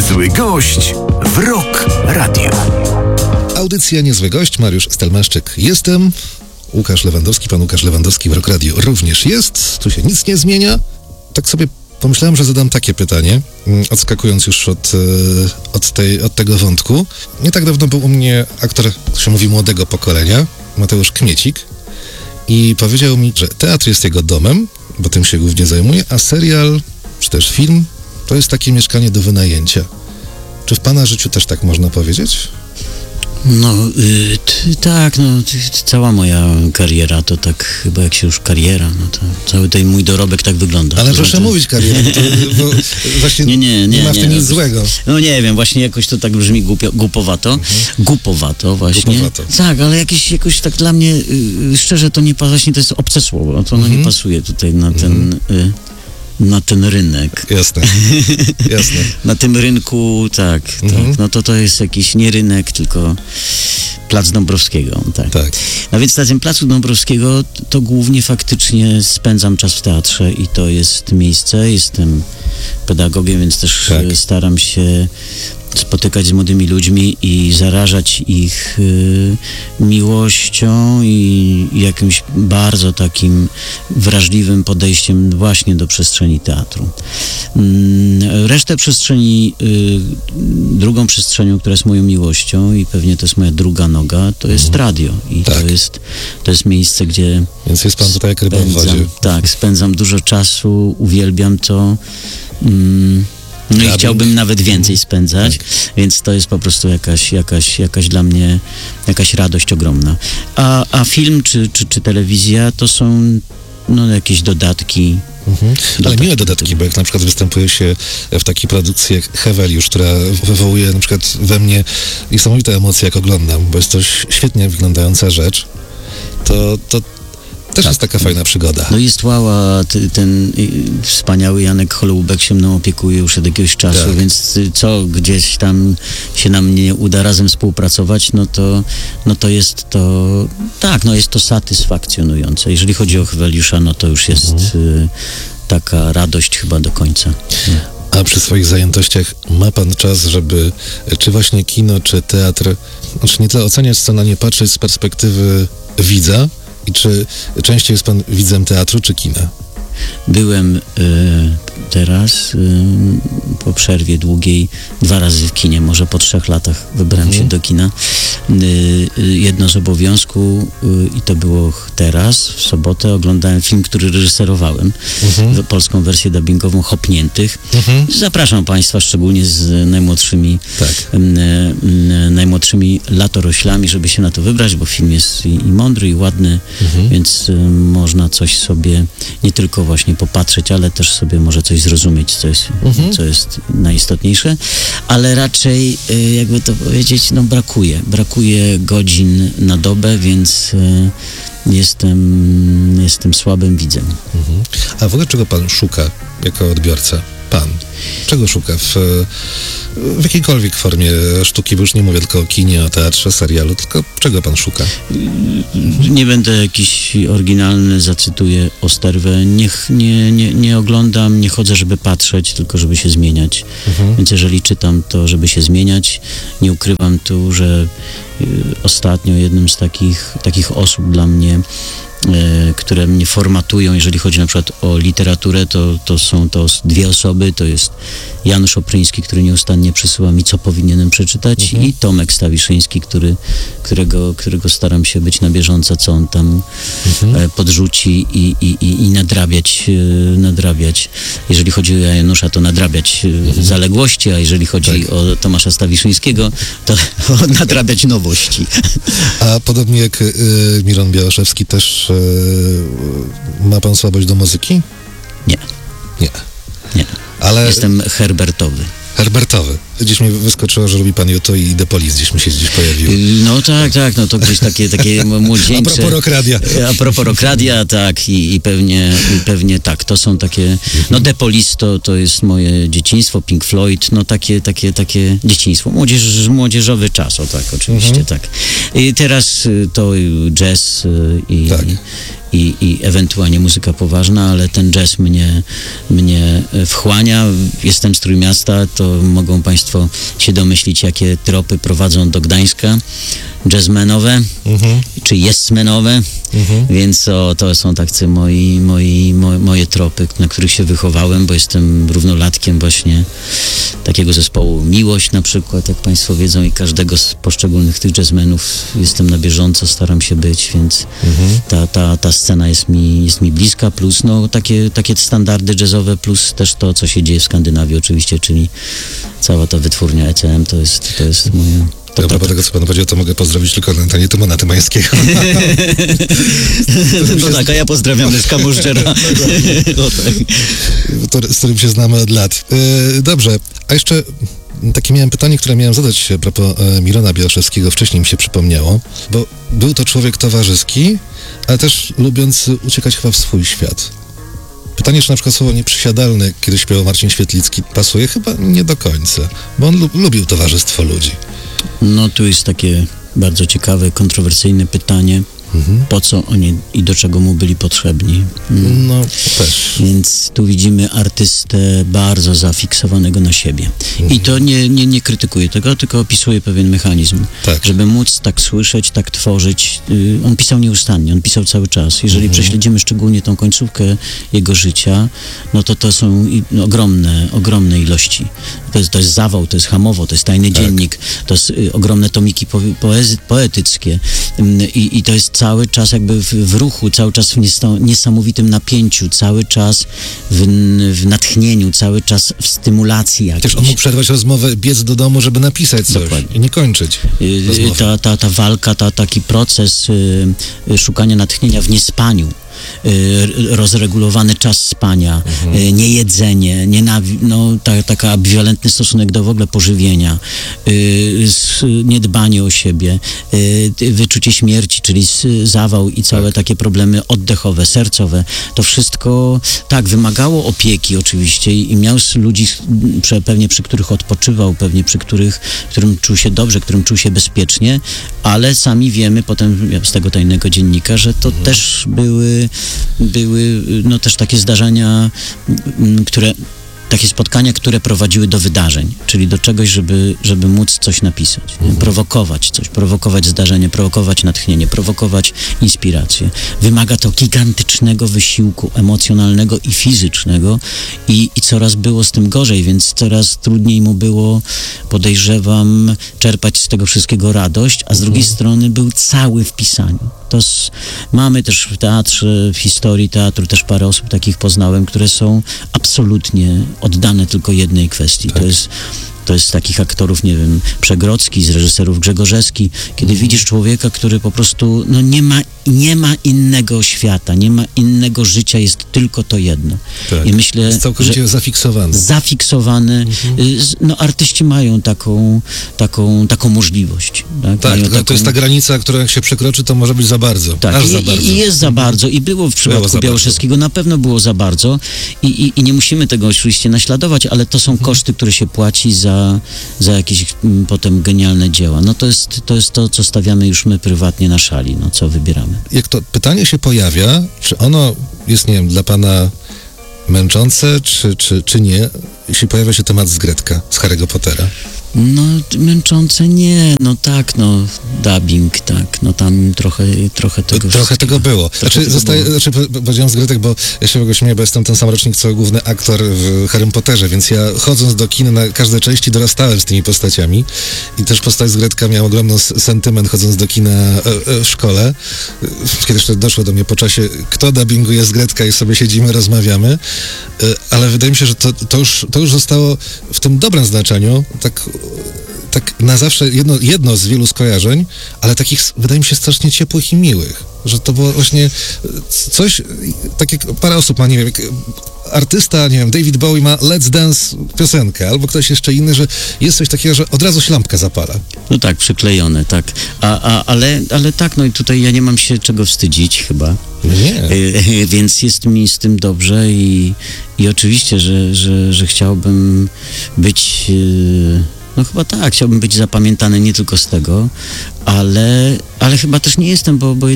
Niezły gość w Rock Radio. Audycja Niezły Gość, Mariusz Stelmaszczyk. Jestem. Łukasz Lewandowski, pan Łukasz Lewandowski w Rock Radio również jest. Tu się nic nie zmienia. Tak sobie pomyślałem, że zadam takie pytanie, odskakując już od tego wątku. Nie tak dawno był u mnie aktor, jak się mówi, młodego pokolenia, Mateusz Kmiecik, i powiedział mi, że teatr jest jego domem, bo tym się głównie zajmuje, a serial, czy też film, to jest takie mieszkanie do wynajęcia. Czy w pana życiu też tak można powiedzieć? No, tak, cała moja kariera to tak, chyba jak się już kariera, no to cały ten mój dorobek tak wygląda. Ale proszę mówić kariera, bo właśnie nie ma w tym nic złego. No nie wiem, właśnie jakoś to tak brzmi głupowato. Głupowato właśnie. Głupowato. Tak, ale jakoś tak dla mnie, szczerze, to nie właśnie to jest obce słowo, to ono nie pasuje tutaj na ten rynek. Jasne. Na tym rynku, tak. No to jest jakiś nie rynek, tylko Plac Dąbrowskiego. Tak. No więc na tym Placu Dąbrowskiego to głównie faktycznie spędzam czas w teatrze i to jest miejsce. Jestem pedagogiem, więc też staram się spotykać z młodymi ludźmi i zarażać ich miłością i jakimś bardzo takim wrażliwym podejściem właśnie do przestrzeni teatru. Resztę przestrzeni, drugą przestrzenią, która jest moją miłością i pewnie to jest moja druga noga, to jest radio i to jest miejsce, gdzie Więc jest pan tutaj jak ryba w wodzie. Tak, spędzam dużo czasu, uwielbiam to. No i chciałbym nawet więcej spędzać, więc to jest po prostu jakaś dla mnie jakaś radość ogromna. A film czy telewizja to są jakieś dodatki. Ale miłe dodatki, bo jak na przykład występuje się w takiej produkcji jak Heweliusz, która wywołuje na przykład we mnie niesamowite emocje, jak oglądam, bo jest to świetnie wyglądająca rzecz, to też jest taka fajna przygoda. No jest ten wspaniały Janek Holoubek się mną opiekuje już od jakiegoś czasu, więc gdzieś tam się nam nie uda razem współpracować, jest to satysfakcjonujące. Jeżeli chodzi o Heweliusza, to już jest taka radość chyba do końca. A przy swoich zajętościach ma pan czas, żeby czy właśnie kino, czy teatr, nie tyle oceniać, co na nie patrzeć z perspektywy widza? I czy częściej jest pan widzem teatru czy kina? Byłem teraz po przerwie długiej 2 razy w kinie, może po 3 latach wybrałem się do kina. Jedno z obowiązku i to było teraz, w sobotę oglądałem film, który reżyserowałem, polską wersję dubbingową Hopniętych. Zapraszam państwa, szczególnie z najmłodszymi latoroślami, żeby się na to wybrać, bo film jest i mądry, i ładny, więc można coś sobie nie tylko właśnie popatrzeć, ale też sobie może coś zrozumieć, co jest najistotniejsze, ale raczej, jakby to powiedzieć, brakuje godzin na dobę, więc jestem słabym widzem. A w ogóle czego pan szuka jako odbiorca? Pan. Czego szuka w jakiejkolwiek formie sztuki, bo już nie mówię tylko o kinie, o teatrze, serialu, tylko czego pan szuka? Nie będę jakiś oryginalny, zacytuję Osterwę. Nie oglądam, nie chodzę, żeby patrzeć, tylko żeby się zmieniać. Więc jeżeli czytam, to żeby się zmieniać. Nie ukrywam tu, że ostatnio jednym z takich osób dla mnie, które mnie formatują, jeżeli chodzi na przykład o literaturę, to są to 2 osoby, to jest Janusz Opryński, który nieustannie przysyła mi, co powinienem przeczytać, i Tomek Stawiszyński, którego staram się być na bieżąco, co on tam podrzuci i nadrabiać. Jeżeli chodzi o Janusza, to nadrabiać zaległości, a jeżeli chodzi o Tomasza Stawiszyńskiego, to nadrabiać nowości. A podobnie jak Miron Białaszewski też ma pan słabość do muzyki? Nie. Ale... Jestem herbertowy. Gdzieś mi wyskoczyło, że lubi pan Juto i The Police, gdzieś mi się pojawił. No tak, to gdzieś takie młodzieńcze... A propos Rock Radia, tak, i pewnie tak, to są takie... No The Police to jest moje dzieciństwo, Pink Floyd, takie dzieciństwo, młodzieżowy czas, tak, oczywiście, tak. I teraz to jazz i ewentualnie muzyka poważna, ale ten jazz mnie wchłania. Jestem z Trójmiasta, to mogą Państwo się domyślić, jakie tropy prowadzą do Gdańska. Jazzmenowe, czy yesmenowe, więc to są tacy moje tropy, na których się wychowałem, bo jestem równolatkiem właśnie takiego zespołu Miłość na przykład, jak Państwo wiedzą, i każdego z poszczególnych tych jazzmenów jestem na bieżąco, staram się być, więc ta scena jest mi bliska, plus takie standardy jazzowe, plus też to, co się dzieje w Skandynawii oczywiście, czyli cała ta wytwórnia ECM, to jest moje... A propos tego, co pan powiedział, to mogę pozdrowić tylko na antenie Tymona Tymańskiego. No tak, a ja pozdrawiam Leszka Moszczera. Z którym się znamy od lat. Dobrze, a jeszcze takie miałem pytanie, które miałem zadać a propos Milona Białaszewskiego, wcześniej mi się przypomniało, bo był to człowiek towarzyski, ale też lubiący uciekać chyba w swój świat. Pytanie, czy na przykład słowo nieprzysiadalny, kiedy śpiewał Marcin Świetlicki, pasuje? Chyba nie do końca, bo on lubił towarzystwo ludzi. No tu jest takie bardzo ciekawe, kontrowersyjne pytanie. Po co oni i do czego mu byli potrzebni? No też. Więc tu widzimy artystę bardzo zafiksowanego na siebie. I to nie krytykuję tego, tylko opisuję pewien mechanizm. Tak. Żeby móc tak słyszeć, tak tworzyć. On pisał nieustannie, on pisał cały czas. Jeżeli prześledzimy szczególnie tą końcówkę jego życia, no to są ogromne ilości. To jest zawał, to jest Hamowo, to jest Tajny Dziennik, to jest ogromne tomiki poetyckie. I to jest cały czas jakby w ruchu, cały czas w niesamowitym napięciu, cały czas w natchnieniu, cały czas w stymulacji jakiejś. Też on mógł przerwać rozmowę, biec do domu, żeby napisać coś. Dokładnie. I nie kończyć rozmowy. Ta walka, taki proces szukania natchnienia w niespaniu. Rozregulowany czas spania, niejedzenie, taka ambiwalentny stosunek do w ogóle pożywienia, niedbanie o siebie, wyczucie śmierci, czyli zawał i całe takie problemy oddechowe, sercowe. To wszystko tak wymagało opieki oczywiście i miał ludzi pewnie przy których odpoczywał, pewnie którym czuł się dobrze, którym czuł się bezpiecznie, ale sami wiemy potem z tego Tajnego Dziennika, że to też były też takie zdarzenia, takie spotkania, które prowadziły do wydarzeń, czyli do czegoś, żeby móc coś napisać, prowokować zdarzenie, prowokować natchnienie, prowokować inspirację. Wymaga to gigantycznego wysiłku emocjonalnego i fizycznego i coraz było z tym gorzej, więc coraz trudniej mu było, podejrzewam, czerpać z tego wszystkiego radość, a z drugiej strony był cały w pisaniu. Mamy też w teatrze, w historii teatru też parę osób takich poznałem, które są absolutnie oddane tylko jednej kwestii. Tak. To jest z takich aktorów, nie wiem, Przegrodzki, z reżyserów Grzegorzewski, kiedy widzisz człowieka, który po prostu nie ma innego świata, nie ma innego życia, jest tylko to jedno. Tak. I myślę, jest całkowicie zafiksowany. Artyści mają taką możliwość. Tak, to jest ta granica, która jak się przekroczy, to może być za bardzo. Tak, aż za bardzo. I jest za bardzo. I było w przypadku Białaszewskiego, na pewno było za bardzo. I nie musimy tego oczywiście naśladować, ale to są koszty, które się płaci za jakieś potem genialne dzieła. To jest to, co stawiamy już my prywatnie na szali, co wybieramy. Jak to pytanie się pojawia, czy ono jest, nie wiem, dla pana męczące, czy nie, jeśli pojawia się temat Zgredka z Harry'ego Pottera? Męczące nie, dubbing, tak, tam trochę tego Trochę tego było. Powiedziałem Zgredek, bo ja się śmieję, bo jestem ten sam rocznik, co główny aktor w Harrym Potterze, więc ja chodząc do kin na każdej części dorastałem z tymi postaciami i też postać Zgredka miała ogromny sentyment chodząc do kina w szkole. Kiedyś to doszło do mnie po czasie, kto dubbinguje Zgredka i sobie siedzimy, rozmawiamy, ale wydaje mi się, że to już zostało w tym dobrym znaczeniu, tak na zawsze jedno z wielu skojarzeń, ale takich, wydaje mi się, strasznie ciepłych i miłych. Że to było właśnie coś, tak jak parę osób ma, nie wiem, artysta, nie wiem, David Bowie ma Let's Dance piosenkę, albo ktoś jeszcze inny, że jest coś takiego, że od razu się lampka zapala. No tak, przyklejone, tak. Ale tak, i tutaj ja nie mam się czego wstydzić chyba. Nie. Więc jest mi z tym dobrze i oczywiście, że chciałbym być... chyba tak, chciałbym być zapamiętany nie tylko z tego, ale chyba też nie jestem, bo jednak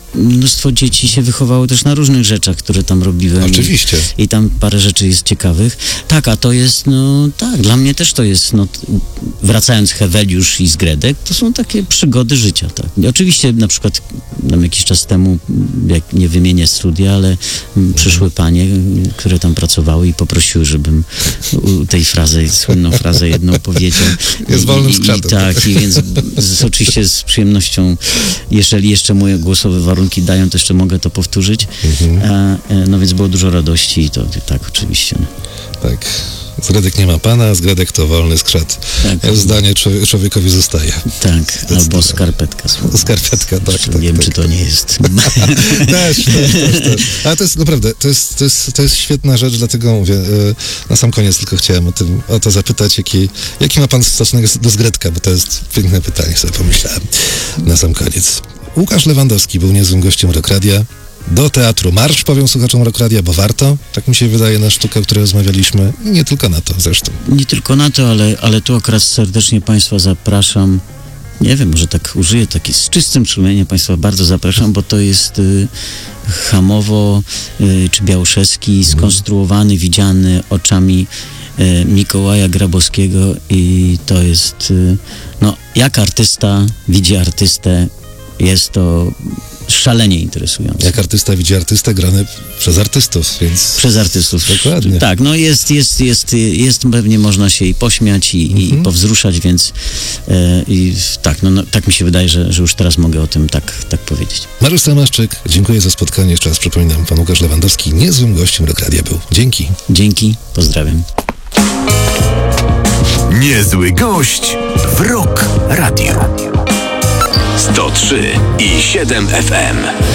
mnóstwo dzieci się wychowało też na różnych rzeczach, które tam robiłem. Oczywiście. I tam parę rzeczy jest ciekawych. Tak, a to jest, tak, dla mnie też to jest, wracając Heweliusz i Zgredek, to są takie przygody życia, tak. I oczywiście na przykład jakiś czas temu, jak nie wymienię studia, ale przyszły panie, które tam pracowały i poprosiły, żebym tej frazy, słynną frazę jedną powiedział. Jest wolnym skrzatem. Tak, i więc oczywiście z przyjemnością, jeżeli jeszcze moje głosowe warunki dają, to jeszcze mogę to powtórzyć. No więc było dużo radości i to tak, oczywiście. Tak. Zgredek nie ma pana, Zgredek to wolny skrzat. Tak. Zdanie człowiekowi zostaje. Tak, albo skarpetka. Skarpetka, tak. Nie wiem, tak. czy to nie jest. Też. Ale to jest naprawdę, to jest świetna rzecz, dlatego mówię, na sam koniec tylko chciałem o to zapytać, jaki ma pan stosunek do Zgredka, bo to jest piękne pytanie, sobie pomyślałem na sam koniec. Łukasz Lewandowski był niezłym gościem Rock Radia. Do teatru marsz, powiem słuchaczom Rock Radia, bo warto. Tak mi się wydaje na sztukę, o której rozmawialiśmy. I nie tylko na to zresztą. Nie tylko na to, ale tu akurat serdecznie Państwa zapraszam. Nie wiem, może tak użyję z czystym sumieniem Państwa bardzo zapraszam, bo to jest Hamowo czy Białoszewski, skonstruowany, widziany oczami Mikołaja Grabowskiego i to jest, jak artysta widzi artystę, jest to szalenie interesujące. Jak artysta widzi artystę, grany przez artystów, więc... Przez artystów. Dokładnie. Tak, jest pewnie można się i pośmiać i powzruszać, więc tak mi się wydaje, że już teraz mogę o tym tak powiedzieć. Mariusz Stelmaszczyk, dziękuję za spotkanie. Jeszcze raz przypominam, pan Łukasz Lewandowski niezłym gościem Rock Radia był. Dzięki. Dzięki, pozdrawiam. Niezły gość w Rock Radio. 103,7 FM.